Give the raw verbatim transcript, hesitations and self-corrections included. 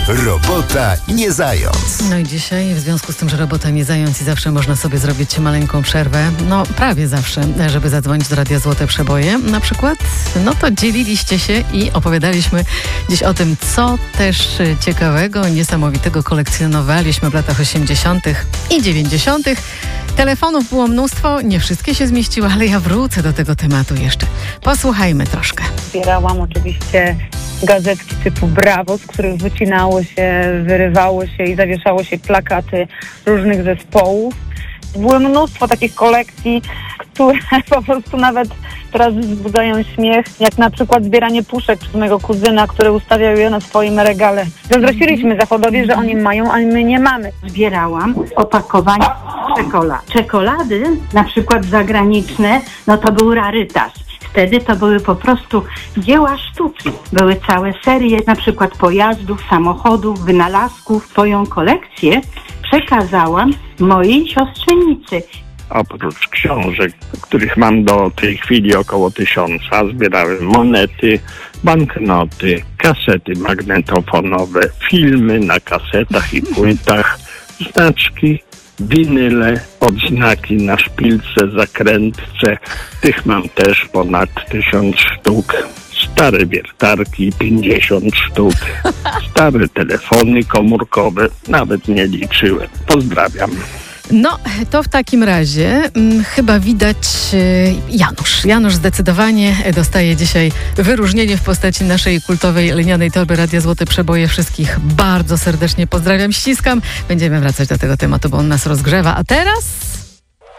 Robota nie zając. No i dzisiaj, w związku z tym, że robota nie zając i zawsze można sobie zrobić maleńką przerwę, no prawie zawsze, żeby zadzwonić do Radia Złote Przeboje na przykład, no to dzieliliście się i opowiadaliśmy dziś o tym, co też ciekawego, niesamowitego kolekcjonowaliśmy w latach osiemdziesiątych i dziewięćdziesiątych. Telefonów było mnóstwo, nie wszystkie się zmieściły, ale ja wrócę do tego tematu jeszcze. Posłuchajmy troszkę. Zbierałam oczywiście gazetki typu Brawo, z których wycinało się, wyrywało się i zawieszało się plakaty różnych zespołów. Było mnóstwo takich kolekcji, które po prostu nawet teraz wzbudzają śmiech, jak na przykład zbieranie puszek przez mojego kuzyna, który ustawiał je na swoim regale. Zazdrościliśmy Zachodowi, że oni mają, a my nie mamy. Zbierałam opakowania czekolad. Czekolady, na przykład zagraniczne, no to był rarytas. Wtedy to były po prostu dzieła sztuki. Były całe serie, na przykład pojazdów, samochodów, wynalazków. Swoją kolekcję przekazałam mojej siostrzenicy. Oprócz książek, których mam do tej chwili około tysiąca, zbierałem monety, banknoty, kasety magnetofonowe, filmy na kasetach i płytach, znaczki, winyle, odznaki na szpilce, zakrętce. Tych mam też ponad tysiąc sztuk. Stare wiertarki, pięćdziesiąt sztuk. Stare telefony komórkowe, nawet nie liczyłem. Pozdrawiam. No, to w takim razie hmm, chyba widać y, Janusz. Janusz zdecydowanie dostaje dzisiaj wyróżnienie w postaci naszej kultowej lnianej torby Radia Złote Przeboje. Wszystkich bardzo serdecznie pozdrawiam, ściskam. Będziemy wracać do tego tematu, bo on nas rozgrzewa. A teraz